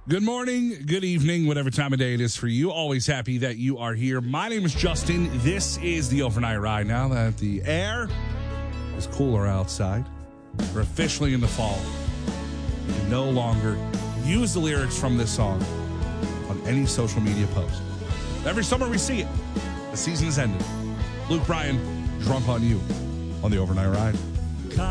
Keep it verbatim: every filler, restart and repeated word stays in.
Good morning, good evening, whatever time of day it is for you. Always happy that you are here. My name is Justin. This is the Overnight Ride. Now that the air is cooler outside, we're officially in the fall. You can no longer use the lyrics from this song on any social media post. Every summer we see it. The season has ended. Luke Bryan, drunk on you on the Overnight Ride.